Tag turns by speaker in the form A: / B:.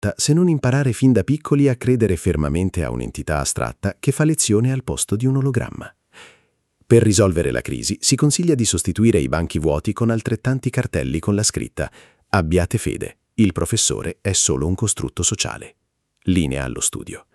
A: fatta se non imparare fin da piccoli a credere fermamente a un'entità astratta che fa lezione al posto di un ologramma. Per risolvere la crisi si consiglia di sostituire i banchi vuoti con altrettanti cartelli con la scritta «Abbiate fede, il professore è solo un costrutto sociale». Linea allo studio.